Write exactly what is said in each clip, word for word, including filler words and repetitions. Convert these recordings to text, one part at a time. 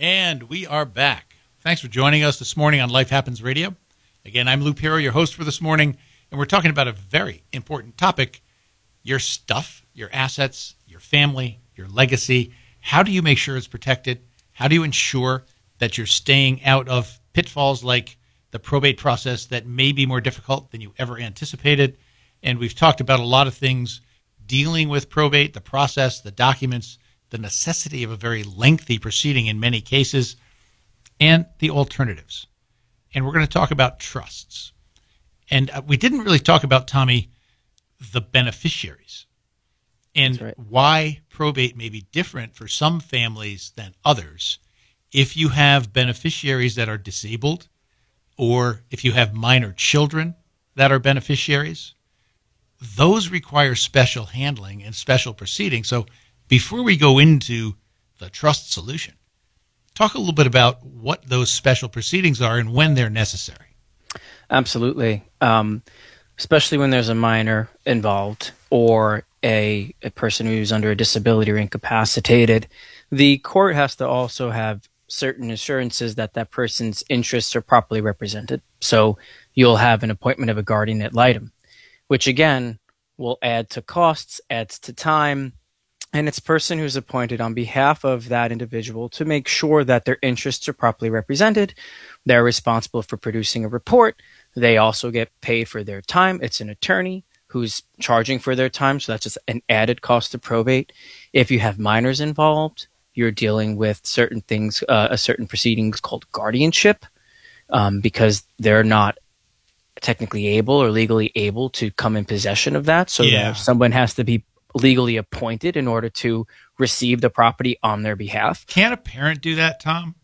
And we are back. Thanks for joining us this morning on Life Happens Radio. Again, I'm Lou Pirro, your host for this morning, and we're talking about a very important topic, your stuff, your assets, your family, your legacy. How do you make sure it's protected? How do you ensure that you're staying out of pitfalls like the probate process that may be more difficult than you ever anticipated? And we've talked about a lot of things dealing with probate, the process, the documents, the necessity of a very lengthy proceeding in many cases, and the alternatives. And we're going to talk about trusts. And uh, we didn't really talk about, Tommy, the beneficiaries and right. why probate may be different for some families than others. If you have beneficiaries that are disabled, or if you have minor children that are beneficiaries, those require special handling and special proceedings. So before we go into the trust solution, talk a little bit about what those special proceedings are and when they're necessary. Absolutely. Um, especially when there's a minor involved or a, a person who's under a disability or incapacitated, the court has to also have certain assurances that that person's interests are properly represented. So you'll have an appointment of a guardian ad litem, which again will add to costs, adds to time, and it's a person who's appointed on behalf of that individual to make sure that their interests are properly represented. They're responsible for producing a report. They also get paid for their time. It's an attorney who's charging for their time, so that's just an added cost to probate. If you have minors involved, you're dealing with certain things, uh, a certain proceedings called guardianship, um, because they're not technically able or legally able to come in possession of that. So Yeah. that someone has to be legally appointed in order to receive the property on their behalf. Can't a parent do that, Tom?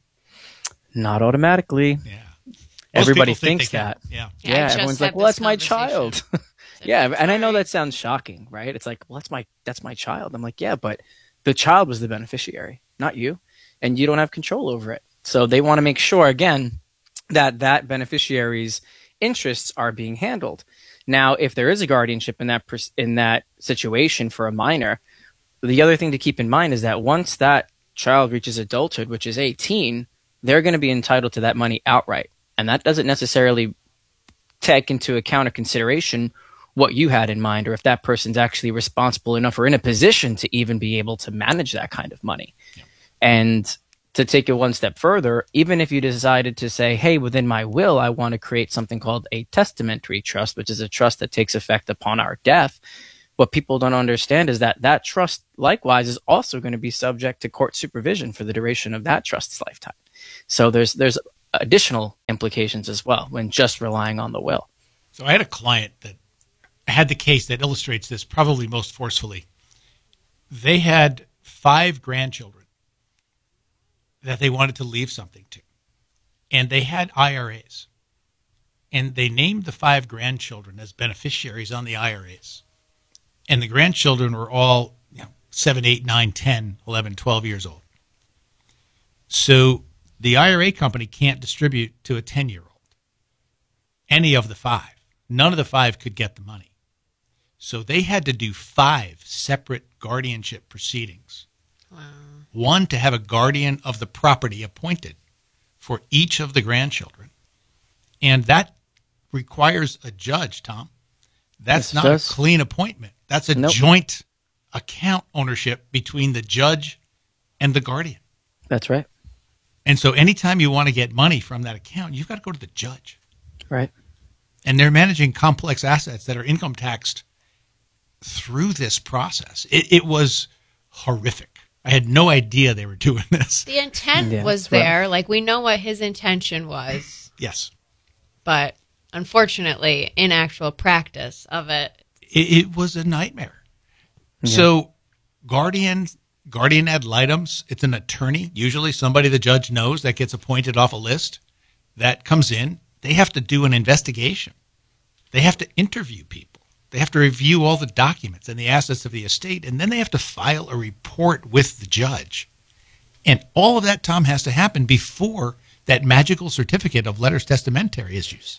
Not automatically. Yeah. Most Everybody people think thinks they can. that. Yeah. Yeah, I Yeah, just everyone's had like, well, this that's my conversation. child. Said, Yeah, "I'm and I know sorry." that sounds shocking, right? It's like, well, that's my that's my child. I'm like, yeah, but the child was the beneficiary, not you, and you don't have control over it. So they want to make sure, again, that that beneficiary's interests are being handled. Now, if there is a guardianship in that pers- in that situation for a minor, the other thing to keep in mind is that once that child reaches adulthood, which is eighteen, they're going to be entitled to that money outright, and that doesn't necessarily take into account or consideration what you had in mind, or if that person's actually responsible enough or in a position to even be able to manage that kind of money. Yeah. And to take it one step further, even if you decided to say, hey, within my will, I want to create something called a testamentary trust, which is a trust that takes effect upon our death, what people don't understand is that that trust likewise is also going to be subject to court supervision for the duration of that trust's lifetime. So there's there's additional implications as well when just relying on the will. So I had a client that had the case that illustrates this probably most forcefully. They had five grandchildren that they wanted to leave something to, and they had I R As, and they named the five grandchildren as beneficiaries on the I R As, and the grandchildren were all, you know, seven, eight, nine, ten, eleven, twelve years old. So the I R A company can't distribute to a ten-year-old, any of the five. None of the five could get the money. So they had to do five separate guardianship proceedings. Wow. One, to have a guardian of the property appointed for each of the grandchildren. And that requires a judge, Tom. That's Yes, it not does. a clean appointment. That's a Nope. joint account ownership between the judge and the guardian. That's right. And so anytime you want to get money from that account, you've got to go to the judge. Right. And they're managing complex assets that are income taxed through this process. It, it was horrific. I had no idea they were doing this. The intent Yeah, was that's right. there. Like, we know what his intention was, Yes. but unfortunately, in actual practice of it, It, it was a nightmare. So guardian, guardian ad litems, it's an attorney, usually somebody the judge knows that gets appointed off a list that comes in. They have to do an investigation. They have to interview people. They have to review all the documents and the assets of the estate, and then they have to file a report with the judge. And all of that, Tom, has to happen before that magical certificate of letters testamentary issues.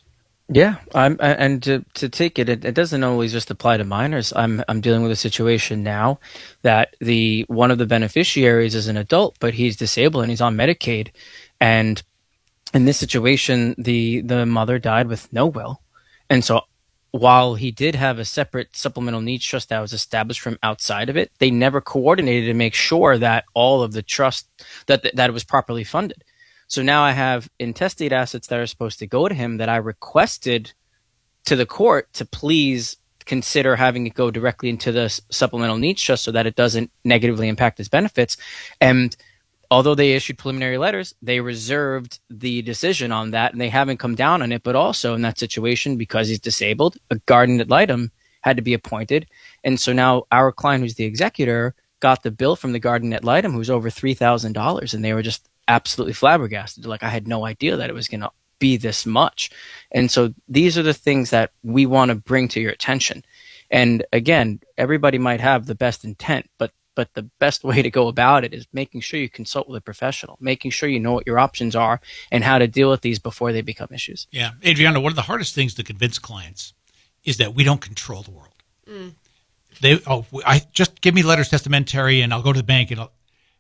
Yeah, I'm, and to to take it, it, it doesn't always just apply to minors. I'm I'm dealing with a situation now that the one of the beneficiaries is an adult, but he's disabled and he's on Medicaid, and in this situation, the the mother died with no will, and so while he did have a separate supplemental needs trust that was established from outside of it, they never coordinated to make sure that all of the trust that that it was properly funded. So now I have intestate assets that are supposed to go to him that I requested to the court to please consider having it go directly into the supplemental needs trust so that it doesn't negatively impact his benefits. And although they issued preliminary letters, they reserved the decision on that and they haven't come down on it. But also in that situation, because he's disabled, a guardian ad litem had to be appointed. And so now our client, who's the executor, got the bill from the guardian ad litem, who's over three thousand dollars. And they were just absolutely flabbergasted. Like, I had no idea that it was going to be this much. And so these are the things that we want to bring to your attention. And again, everybody might have the best intent, but but the best way to go about it is making sure you consult with a professional, making sure you know what your options are and how to deal with these before they become issues. Yeah. Adriana, one of the hardest things to convince clients is that we don't control the world. Mm. They, oh, I just give me letters testamentary and I'll go to the bank and I'll,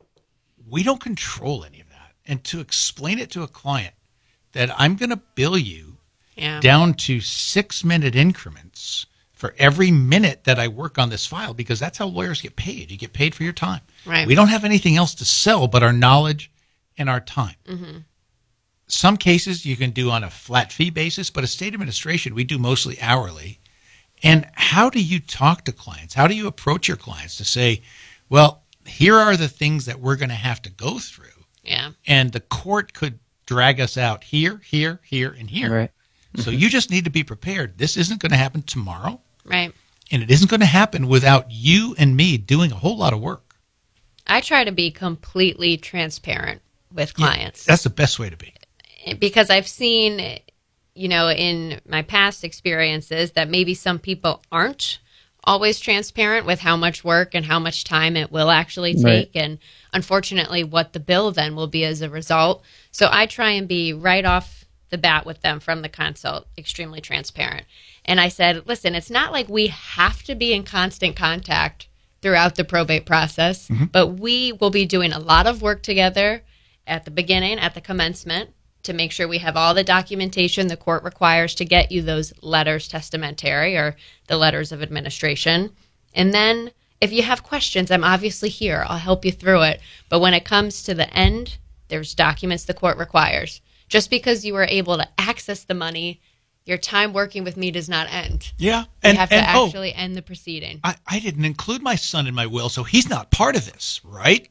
we don't control any of that. And to explain it to a client that I'm going to bill you yeah. down to six minute increments for every minute that I work on this file, because that's how lawyers get paid. You get paid for your time. Right. We don't have anything else to sell but our knowledge and our time. Mm-hmm. Some cases you can do on a flat fee basis, but estate administration, we do mostly hourly. And how do you talk to clients? How do you approach your clients to say, well, here are the things that we're going to have to go through. Yeah. And the court could drag us out here, here, here, and here. Right. So you just need to be prepared. This isn't going to happen tomorrow. Right. And it isn't going to happen without you and me doing a whole lot of work. I try to be completely transparent with clients. Yeah, that's the best way to be. Because I've seen, you know, in my past experiences that maybe some people aren't always transparent with how much work and how much time it will actually take. Right. And unfortunately, what the bill then will be as a result. So I try and be right off the bat with them from the consult, extremely transparent. And I said, listen, it's not like we have to be in constant contact throughout the probate process, mm-hmm. but we will be doing a lot of work together at the beginning, at the commencement, to make sure we have all the documentation the court requires to get you those letters testamentary or the letters of administration. And then if you have questions, I'm obviously here. I'll help you through it. But when it comes to the end, there's documents the court requires. Just because you were able to access the money, your time working with me does not end. Yeah. And, and you have to and, actually oh, end the proceeding. I, I didn't include my son in my will, so he's not part of this, right?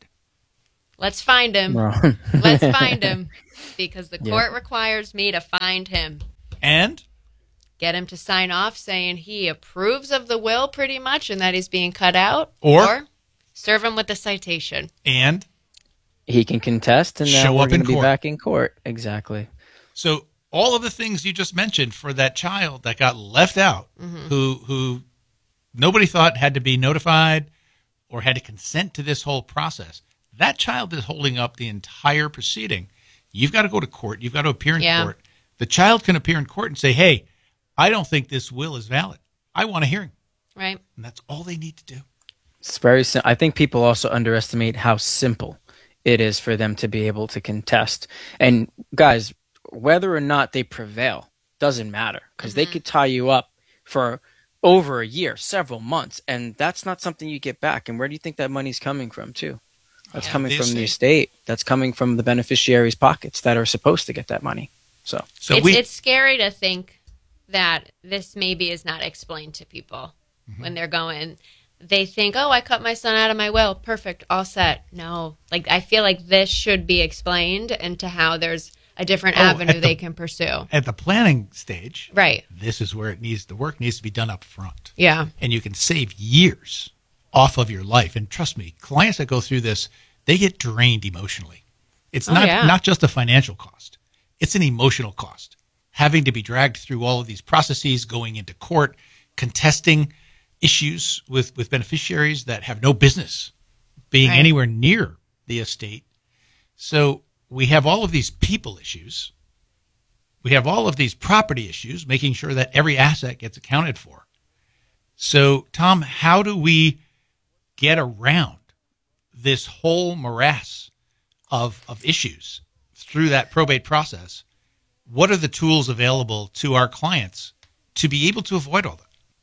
Let's find him. Let's find him. Because the court yeah. requires me to find him. And? Get him to sign off saying he approves of the will pretty much and that he's being cut out. Or? Or serve him with a citation. And? He can contest and then Show we're up going in to be court. back in court. Exactly. So all of the things you just mentioned for that child that got left out, mm-hmm. who who nobody thought had to be notified or had to consent to this whole process, that child is holding up the entire proceeding. You've got to go to court. You've got to appear in yeah. court. The child can appear in court and say, hey, I don't think this will is valid. I want a hearing. Right. And that's all they need to do. It's very sim- I think people also underestimate how simple it is for them to be able to contest. And guys, whether or not they prevail doesn't matter because mm-hmm. they could tie you up for over a year, several months, and that's not something you get back. And where do you think that money's coming from, too? That's yeah, coming the from estate. the estate. That's coming from the beneficiaries' pockets that are supposed to get that money. So, so it's, we, it's scary to think that this maybe is not explained to people mm-hmm. when they're going. They think, oh, I cut my son out of my will. Perfect. All set. No. Like, I feel like this should be explained into how there's a different oh, avenue the, they can pursue. At the planning stage, right? This is where it needs the work needs to be done up front. Yeah. And you can save years off of your life. And trust me, clients that go through this, they get drained emotionally. It's oh, not yeah. not just a financial cost. It's an emotional cost. Having to be dragged through all of these processes, going into court, contesting issues with, with beneficiaries that have no business being right. anywhere near the estate. So we have all of these people issues. we have all of these property issues, making sure that every asset gets accounted for. So, Tom, how do we get around this whole morass of of issues through that probate process? What are the tools available to our clients to be able to avoid all that?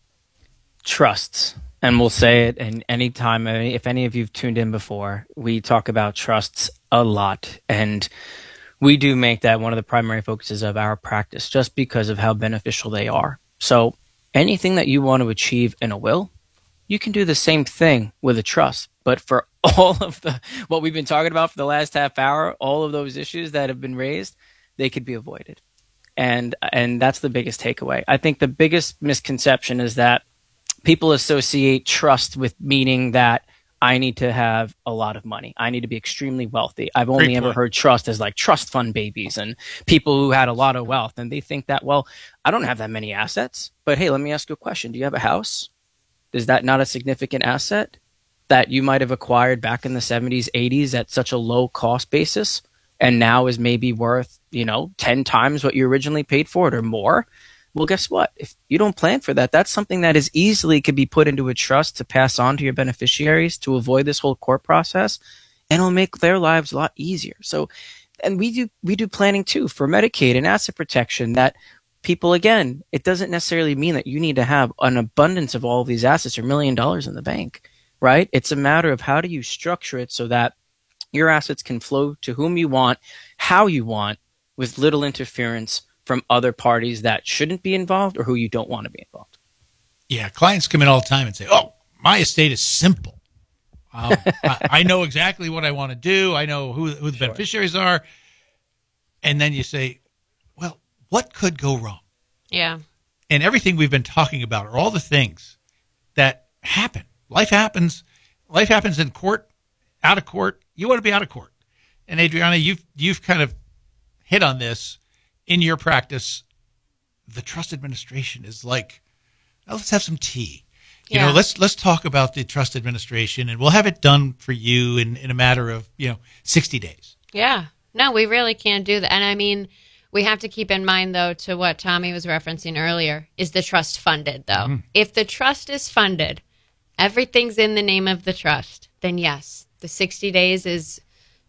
Trusts. And we'll say it, and anytime, if any of you've tuned in before, we talk about trusts a lot. And we do make that one of the primary focuses of our practice just because of how beneficial they are. So anything that you want to achieve in a will, you can do the same thing with a trust. But for all of the what we've been talking about for the last half hour, all of those issues that have been raised, they could be avoided. And and that's the biggest takeaway. I think the biggest misconception is that people associate trust with meaning that I need to have a lot of money. I need to be extremely wealthy. I've only Great ever point. heard trust as like trust fund babies and people who had a lot of wealth. And they think that, well, I don't have that many assets. But hey, let me ask you a question. Do you have a house? Is that not a significant asset that you might have acquired back in the seventies, eighties at such a low cost basis and now is maybe worth, you know, ten times what you originally paid for it or more? Well, guess what? If you don't plan for that, that's something that is easily could be put into a trust to pass on to your beneficiaries to avoid this whole court process, and it'll make their lives a lot easier. So, and we do we do planning too for Medicaid and asset protection. That people, again, it doesn't necessarily mean that you need to have an abundance of all of these assets or million dollars in the bank, right? It's a matter of how do you structure it so that your assets can flow to whom you want, how you want, with little interference from other parties that shouldn't be involved or who you don't want to be involved. Yeah, clients come in all the time and say, oh, my estate is simple. Um, I, I know exactly what I want to do. I know who, who the Sure. beneficiaries are. And then you say, well, what could go wrong? Yeah. And everything we've been talking about are all the things that happen. Life happens. Life happens in court, out of court. You want to be out of court. And Adriana, you've you've kind of hit on this in your practice. The trust administration is like, well, let's have some tea. You Yeah. know, let's let's talk about the trust administration, and we'll have it done for you in, in a matter of, you know, sixty days. Yeah. No, we really can't do that. And I mean, we have to keep in mind, though, to what Tommy was referencing earlier, is the trust funded, though? Mm-hmm. If the trust is funded, everything's in the name of the trust, then yes, the sixty days is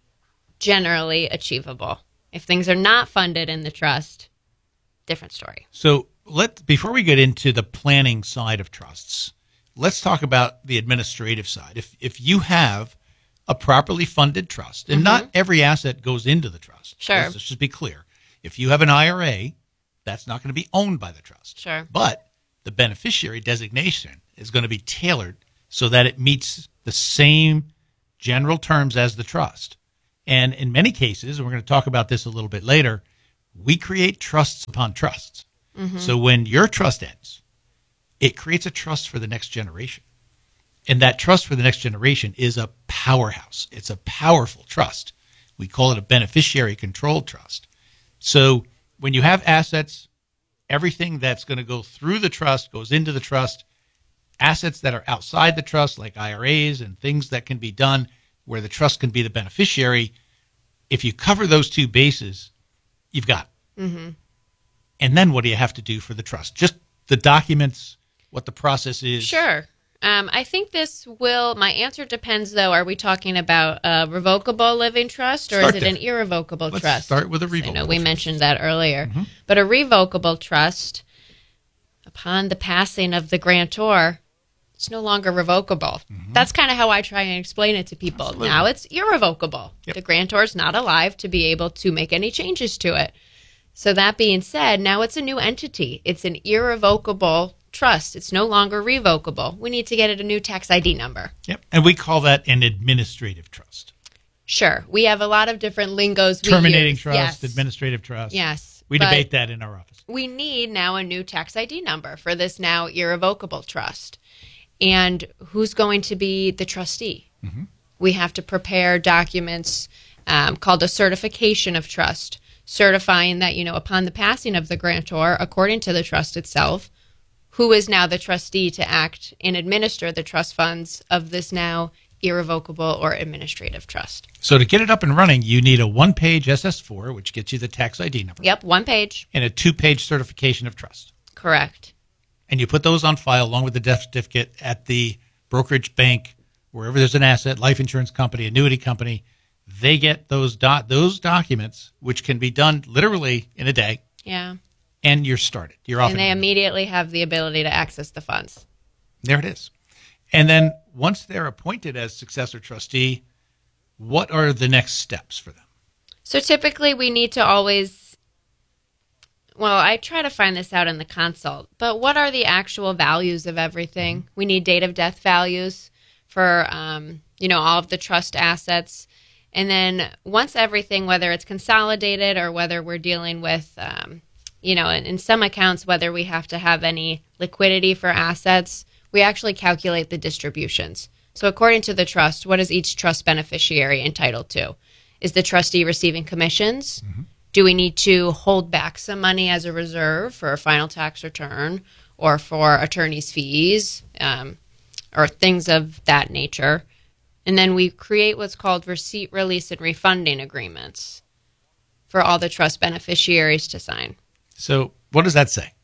generally achievable. If things are not funded in the trust, different story. So let before we get into the planning side of trusts, let's talk about the administrative side. If if you have a properly funded trust, and not every asset goes into the trust. Sure. Let's, let's just be clear. If you have an I R A, that's not going to be owned by the trust. Sure. But the beneficiary designation is going to be tailored so that it meets the same general terms as the trust. And in many cases, and we're going to talk about this a little bit later, we create trusts upon trusts. So when your trust ends, it creates a trust for the next generation. And that trust for the next generation is a powerhouse. It's a powerful trust. We call it a beneficiary controlled trust. So when you have assets, everything that's going to go through the trust goes into the trust. Assets that are outside the trust, like I R As and things that can be done where the trust can be the beneficiary, if you cover those two bases, you've got it. Mm-hmm. And then what do you have to do for the trust? Just the documents, what the process is. Sure. Um, I think this will, my answer depends, though. Are we talking about a revocable living trust or Start is it there. an irrevocable Let's trust? start with a I revocable know we trust. mentioned that earlier. Mm-hmm. But a revocable trust, upon the passing of the grantor, it's no longer revocable. Mm-hmm. That's kind of how I try and explain it to people. Absolutely. Now it's irrevocable. Yep. The grantor's not alive to be able to make any changes to it. So that being said, now it's a new entity. It's an irrevocable trust. It's no longer revocable. We need to get it a new tax I D number. Yep. And we call that an administrative trust. Sure. We have a lot of different lingos we Terminating use. trust, Yes. administrative trust. Yes. We but debate that in our office. we need now a new tax I D number for this now irrevocable trust. And who's going to be the trustee? Mm-hmm. We have to prepare documents um, called a certification of trust, certifying that, you know, upon the passing of the grantor, according to the trust itself, who is now the trustee to act and administer the trust funds of this now irrevocable, or administrative trust. So to get it up and running, you need a one-page S S four, which gets you the tax I D number. Yep, one page. And a two-page certification of trust. Correct. And you put those on file along with the death certificate at the brokerage bank, wherever there's an asset, life insurance company, annuity company. They get those dot those documents, which can be done literally in a day. Yeah. And you're started. You're off. And they immediately have the ability to access the funds. There it is. And then once they're appointed as successor trustee, what are the next steps for them? So typically we need to always, well, I try to find this out in the consult, but what are the actual values of everything? Mm-hmm. We need date of death values for, um, you know, all of the trust assets. And then once everything, whether it's consolidated or whether we're dealing with, um, you know, in, in some accounts, whether we have to have any liquidity for assets, we actually calculate the distributions. So according to the trust, what is each trust beneficiary entitled to? Is the trustee receiving commissions? Mm-hmm. Do we need to hold back some money as a reserve for a final tax return or for attorney's fees um, or things of that nature? And then we create what's called receipt, release, and refunding agreements for all the trust beneficiaries to sign. So what does that say?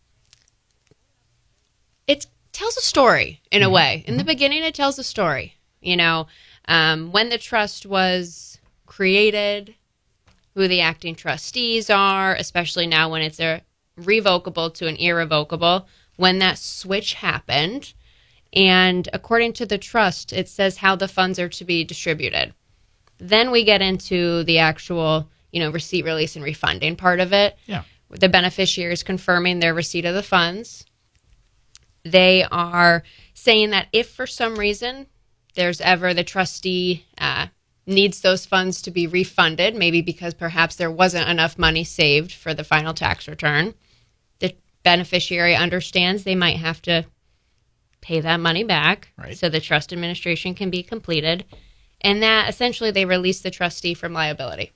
It tells a story in mm-hmm. a way. In mm-hmm. the beginning, it tells a story. You know, um, when the trust was created, who the acting trustees are, especially now when it's a revocable to an irrevocable, when that switch happened. And according to the trust, it says how the funds are to be distributed. Then we get into the actual, you know, receipt, release, and refunding part of it. Yeah. The beneficiaries confirming their receipt of the funds. They are saying that if for some reason there's ever the trustee uh, needs those funds to be refunded, maybe because perhaps there wasn't enough money saved for the final tax return, the beneficiary understands they might have to pay that money back, right, so the trust administration can be completed, and that essentially they release the trustee from liability.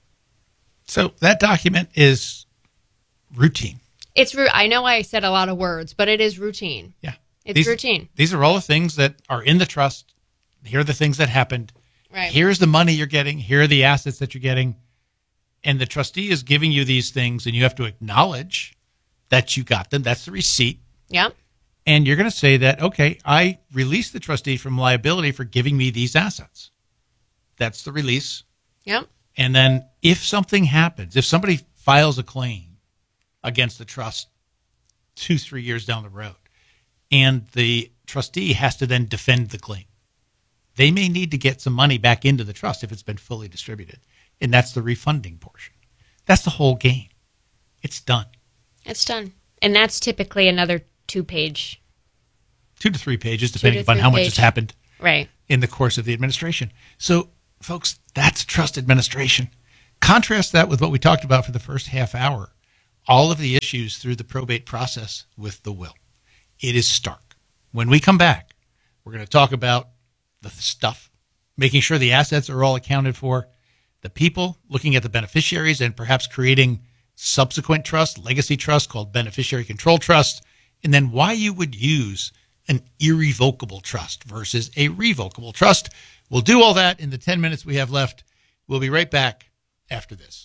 So that document is routine. It's I know I said a lot of words, but it is routine. Yeah. It's these, routine. These are all the things that are in the trust. Here are the things that happened. Right. Here's the money you're getting. Here are the assets that you're getting. And the trustee is giving you these things, and you have to acknowledge that you got them. That's the receipt. Yep. And you're going to say that, okay, I release the trustee from liability for giving me these assets. That's the release. Yep. And then if something happens, if somebody files a claim against the trust two, three years down the road, and the trustee has to then defend the claim, they may need to get some money back into the trust if it's been fully distributed. And that's the refunding portion. That's the whole game. It's done. It's done. And that's typically another two-page. Two to three pages, depending to upon three how much page. has happened Right. in the course of the administration. So, folks, that's trust administration. Contrast that with what we talked about for the first half hour, all of the issues through the probate process with the will. It is stark. When we come back, we're going to talk about the stuff, making sure the assets are all accounted for, the people, looking at the beneficiaries and perhaps creating subsequent trust, legacy trust called beneficiary control trust, and then why you would use an irrevocable trust versus a revocable trust. We'll do all that in the ten minutes we have left. We'll be right back after this.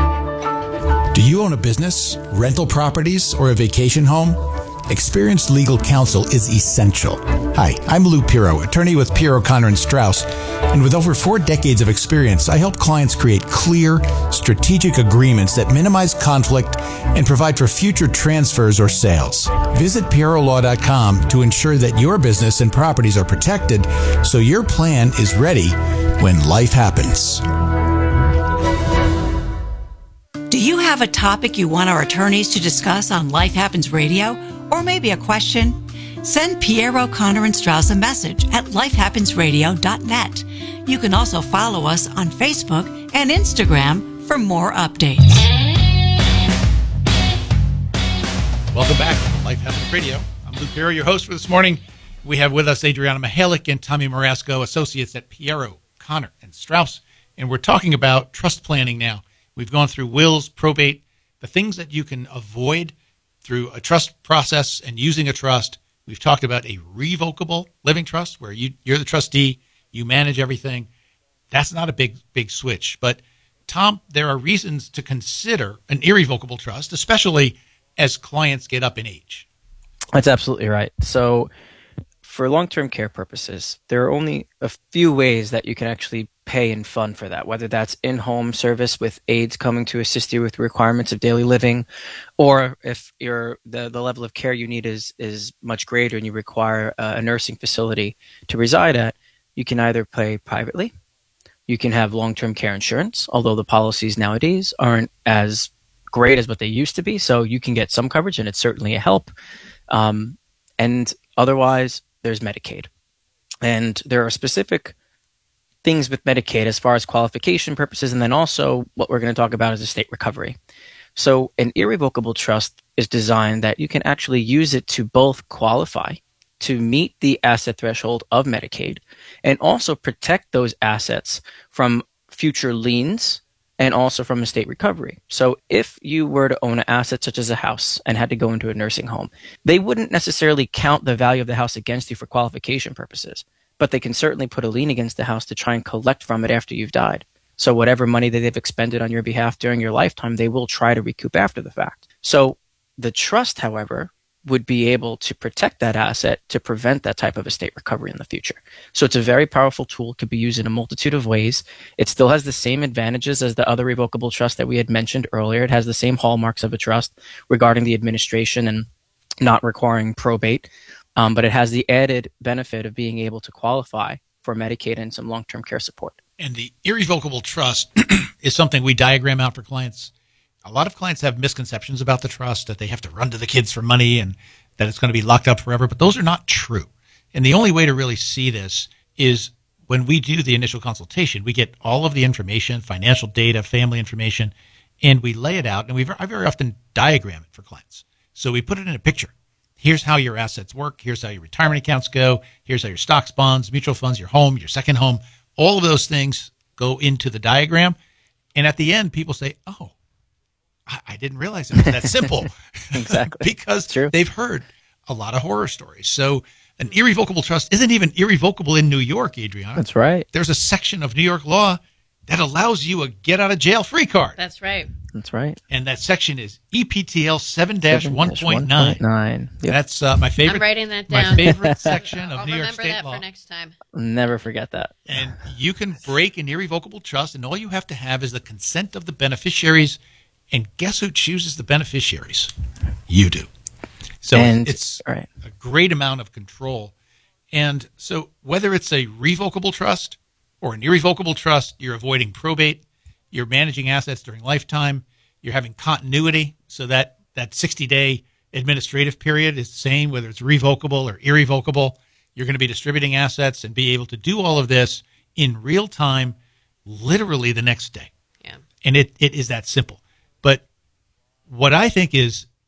Do you own a business, rental properties, or a vacation home? Experienced legal counsel is essential. Hi, I'm Lou Pirro, attorney with Pirro, Connor and Strauss, and with over four decades of experience, I help clients create clear, strategic agreements that minimize conflict and provide for future transfers or sales. Visit Pirro Law dot com to ensure that your business and properties are protected so your plan is ready when life happens. Do you have a topic you want our attorneys to discuss on Life Happens Radio? Or maybe a question? Send Piero, Connor, and Strauss a message at life happens radio dot net. You can also follow us on Facebook and Instagram for more updates. Welcome back to Life Happens Radio. I'm Lou Pirro, your host for this morning. We have with us Adriana Mihalik and Tommy Marasco, associates at Piero, Connor, and Strauss. And we're talking about trust planning now. We've gone through wills, probate, the things that you can avoid through a trust process and using a trust. We've talked about a revocable living trust where you, you're the trustee, you manage everything. That's not a big, big switch. But, Tom, there are reasons to consider an irrevocable trust, especially as clients get up in age. That's absolutely right. So for long-term care purposes, there are only a few ways that you can actually pay and fund for that, whether that's in-home service with aides coming to assist you with the requirements of daily living, or if you're, the, the level of care you need is, is much greater and you require a, a nursing facility to reside at, you can either pay privately. You can have long-term care insurance, although the policies nowadays aren't as great as what they used to be. So you can get some coverage, and it's certainly a help. Um, and otherwise, there's Medicaid. And there are specific things with Medicaid as far as qualification purposes, and then also what we're going to talk about is estate recovery. So an irrevocable trust is designed that you can actually use it to both qualify to meet the asset threshold of Medicaid and also protect those assets from future liens and also from estate recovery. So if you were to own an asset such as a house and had to go into a nursing home, they wouldn't necessarily count the value of the house against you for qualification purposes, but they can certainly put a lien against the house to try and collect from it after you've died. So whatever money that they've expended on your behalf during your lifetime, they will try to recoup after the fact. So the trust, however, would be able to protect that asset to prevent that type of estate recovery in the future. So it's a very powerful tool. It could be used in a multitude of ways. It still has the same advantages as the other revocable trust that we had mentioned earlier. It has the same hallmarks of a trust regarding the administration and not requiring probate, um, but it has the added benefit of being able to qualify for Medicaid and some long-term care support. And the irrevocable trust is something we diagram out for clients. A lot of clients have misconceptions about the trust, that they have to run to the kids for money and that it's going to be locked up forever, but those are not true. And the only way to really see this is when we do the initial consultation, we get all of the information, financial data, family information, and we lay it out, and we I very often diagram it for clients. So we put it in a picture. Here's how your assets work. Here's how your retirement accounts go. Here's how your stocks, bonds, mutual funds, your home, your second home, all of those things go into the diagram. And at the end, people say, oh, I didn't realize it was that simple. Exactly. Because True. They've heard a lot of horror stories. So an irrevocable trust isn't even irrevocable in New York, Adriana. That's right. There's a section of New York law that allows you a get-out-of-jail-free card. That's right. That's right. And that section is E P T L seven dash one point nine. Yep. That's uh, my favorite. I'm writing that My down. favorite section of I'll New York remember State that law. for next time. Never forget that. And you can break an irrevocable trust, and all you have to have is the consent of the beneficiaries. And guess who chooses the beneficiaries? You do. So and, it's right. a great amount of control. And so whether it's a revocable trust or an irrevocable trust, you're avoiding probate, you're managing assets during lifetime, you're having continuity, so that that sixty-day administrative period is the same, whether it's revocable or irrevocable. You're going to be distributing assets and be able to do all of this in real time, literally the next day. Yeah. And it, it is that simple. But what I think is